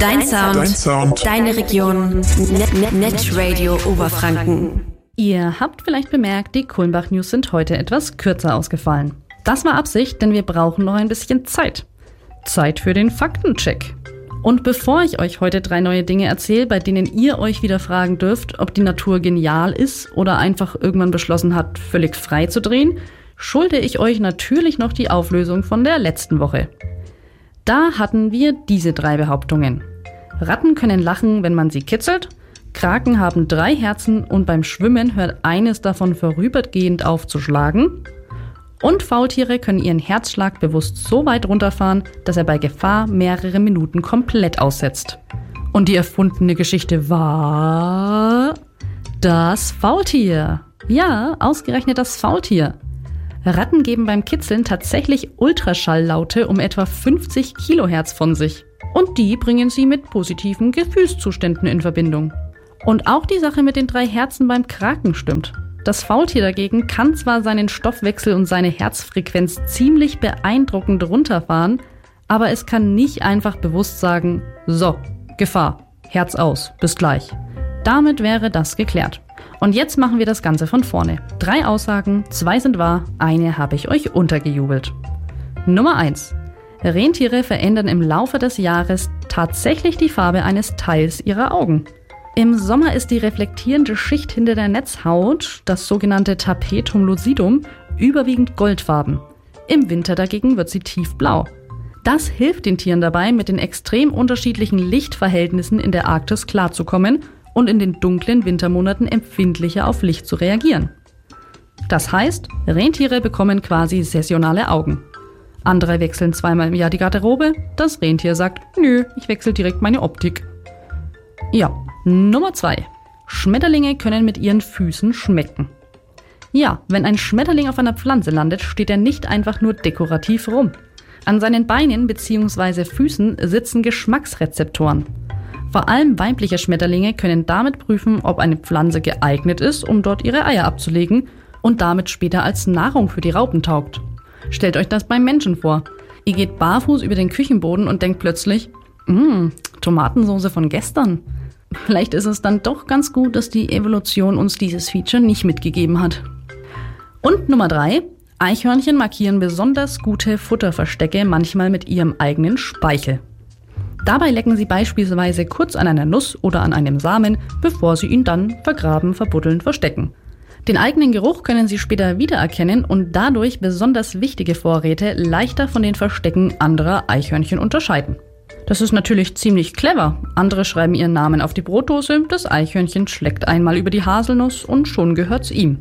Dein Sound. Deine Region. Netradio Oberfranken. Ihr habt vielleicht bemerkt, die Kulmbach-News sind heute etwas kürzer ausgefallen. Das war Absicht, denn wir brauchen noch ein bisschen Zeit. Zeit für den Faktencheck. Und bevor ich euch heute 3 neue Dinge erzähle, bei denen ihr euch wieder fragen dürft, ob die Natur genial ist oder einfach irgendwann beschlossen hat, völlig frei zu drehen, schulde ich euch natürlich noch die Auflösung von der letzten Woche. Da hatten wir diese 3 Behauptungen. Ratten können lachen, wenn man sie kitzelt, Kraken haben 3 Herzen und beim Schwimmen hört eines davon vorübergehend auf zu schlagen. Und Faultiere können ihren Herzschlag bewusst so weit runterfahren, dass er bei Gefahr mehrere Minuten komplett aussetzt. Und die erfundene Geschichte war das Faultier. Ja, ausgerechnet das Faultier. Ratten geben beim Kitzeln tatsächlich Ultraschalllaute um etwa 50 Kilohertz von sich. Und die bringen sie mit positiven Gefühlszuständen in Verbindung. Und auch die Sache mit den 3 Herzen beim Kraken stimmt. Das Faultier dagegen kann zwar seinen Stoffwechsel und seine Herzfrequenz ziemlich beeindruckend runterfahren, aber es kann nicht einfach bewusst sagen, so, Gefahr, Herz aus, bis gleich. Damit wäre das geklärt. Und jetzt machen wir das Ganze von vorne. 3 Aussagen, 2 sind wahr, eine habe ich euch untergejubelt. Nummer 1. Rentiere verändern im Laufe des Jahres tatsächlich die Farbe eines Teils ihrer Augen. Im Sommer ist die reflektierende Schicht hinter der Netzhaut, das sogenannte Tapetum lucidum, überwiegend goldfarben. Im Winter dagegen wird sie tiefblau. Das hilft den Tieren dabei, mit den extrem unterschiedlichen Lichtverhältnissen in der Arktis klarzukommen und in den dunklen Wintermonaten empfindlicher auf Licht zu reagieren. Das heißt, Rentiere bekommen quasi saisonale Augen. Andere wechseln 2-mal im Jahr die Garderobe, das Rentier sagt, nö, ich wechsle direkt meine Optik. Ja. Nummer 2. Schmetterlinge können mit ihren Füßen schmecken. Ja, wenn ein Schmetterling auf einer Pflanze landet, steht er nicht einfach nur dekorativ rum. An seinen Beinen bzw. Füßen sitzen Geschmacksrezeptoren. Vor allem weibliche Schmetterlinge können damit prüfen, ob eine Pflanze geeignet ist, um dort ihre Eier abzulegen und damit später als Nahrung für die Raupen taugt. Stellt euch das beim Menschen vor. Ihr geht barfuß über den Küchenboden und denkt plötzlich, Tomatensoße von gestern. Vielleicht ist es dann doch ganz gut, dass die Evolution uns dieses Feature nicht mitgegeben hat. Und Nummer 3. Eichhörnchen markieren besonders gute Futterverstecke manchmal mit ihrem eigenen Speichel. Dabei lecken sie beispielsweise kurz an einer Nuss oder an einem Samen, bevor sie ihn dann vergraben, verbuddeln, verstecken. Den eigenen Geruch können sie später wiedererkennen und dadurch besonders wichtige Vorräte leichter von den Verstecken anderer Eichhörnchen unterscheiden. Das ist natürlich ziemlich clever. Andere schreiben ihren Namen auf die Brotdose, das Eichhörnchen schleckt einmal über die Haselnuss und schon gehört's ihm.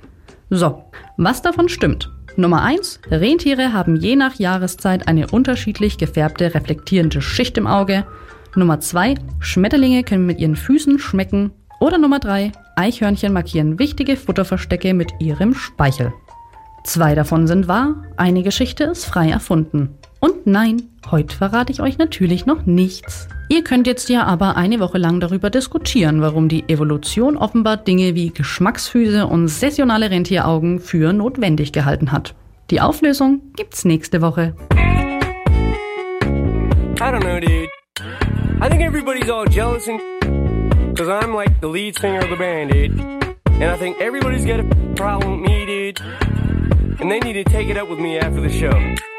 So, was davon stimmt? Nummer 1. Rentiere haben je nach Jahreszeit eine unterschiedlich gefärbte, reflektierende Schicht im Auge. Nummer 2. Schmetterlinge können mit ihren Füßen schmecken. Oder Nummer 3. Eichhörnchen markieren wichtige Futterverstecke mit ihrem Speichel. 2 davon sind wahr, eine Geschichte ist frei erfunden. Und nein, heute verrate ich euch natürlich noch nichts. Ihr könnt jetzt ja aber eine Woche lang darüber diskutieren, warum die Evolution offenbar Dinge wie Geschmacksfüße und saisonale Rentieraugen für notwendig gehalten hat. Die Auflösung gibt's nächste Woche. I don't know, dude. I think everybody's all jealous because I'm like the lead singer of the band, dude. And I think everybody's got a problem with me, dude. And they need to take it up with me after the show.